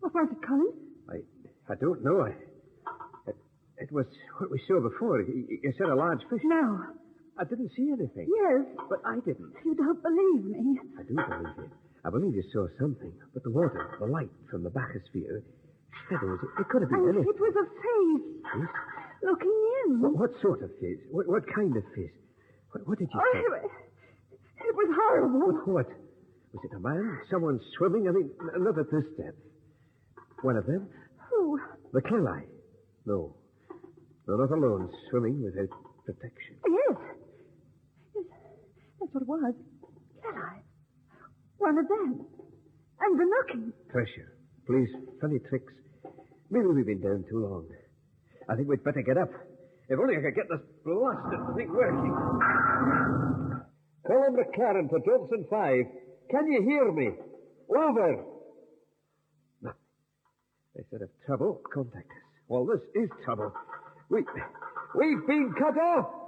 What was it, Colin? I don't know. It was what we saw before. You said a large fish. No. I didn't see anything. Yes. But I didn't. You don't believe me. I do believe you. I believe you saw something. But the water, the light from the bathysphere, shadows, it could have been anything. It was a face. Face? Looking in. What sort of face? What kind of face? What did you say? It was horrible. What? Was it a man? Someone swimming? I mean, not at this depth. One of them? Who? The Clelai. No. They're not alone, swimming without protection. Yes. That's what it was. Clelai. One of them. And the knocking. Treasure. Please, funny tricks. Maybe we've been down too long. I think we'd better get up. If only I could get this blasted thing working. Colin McLaren to Johnson 5. Can you hear me? Over. No. They said if trouble, contact us. Well, this is trouble. We've been cut off.